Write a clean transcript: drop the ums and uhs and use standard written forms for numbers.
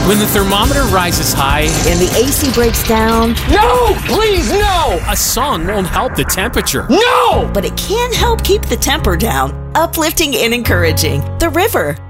When the thermometer rises high and the AC breaks down. No! Please, no! a song won't help the temperature. No! But it can help keep the temper down. Uplifting and encouraging. The River.